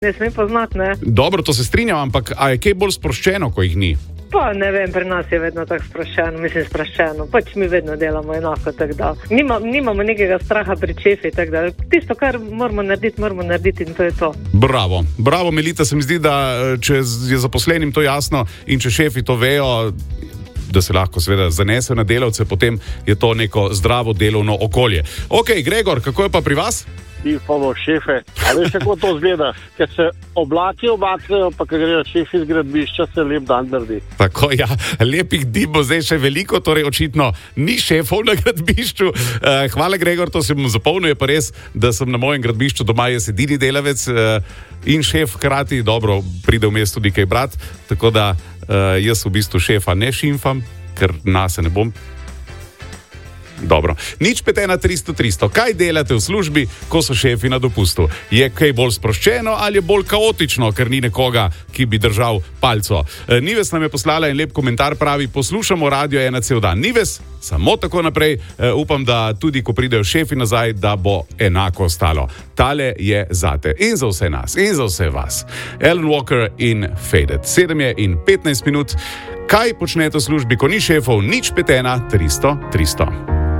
ne sme poznati, ne. Dobro, to se strinjam, ampak a je kaj bolj sproščeno, ko jih ni? Pa ne vem, pri nas je vedno tako sproščeno, pač mi vedno delamo enako, tako da nimamo nekega straha pri šefi, tako da tisto, kar moramo narediti in to je to. Bravo Melita, se mi zdi, da če je zaposlenim to jasno in če šefi to vejo, da se lahko seveda zanese na delavce, potem je to neko zdravo delovno okolje. Ok, Gregor, kako je pa pri vas? Pifamo šefe, a veš, kako to zgleda, ker se oblaki omaknejo, pa ker grejo šefi z gradbišča, se lep dan naredi. Tako, ja, lepih dni bo zdaj še veliko, torej očitno ni šefov na gradbišču. Hvala, Gregor, to se bom zapomnil, je pa res, da sem na mojem gradbišču doma jaz edini delavec in šef hkrati, dobro, pride vmes tudi kaj brat, tako da jaz v bistvu šefa ne šimfam, ker nase ne bom. Dobro. 051 300 300. Kaj delate v službi, ko so šefi na dopustu? Je kaj bolj sproščeno ali je bolj kaotično, ker ni nekoga, ki bi držal palco? Nives nam je poslala en lep komentar, pravi, poslušamo Radio 1 cel dan. Nives, samo tako naprej, upam, da tudi ko pridejo šefi nazaj, da bo enako ostalo. Tale je zate in za vse nas in za vse vas. Alan Walker in Faded. 7:15. Kaj počnete v službi, ko ni šefov? 051 300 300.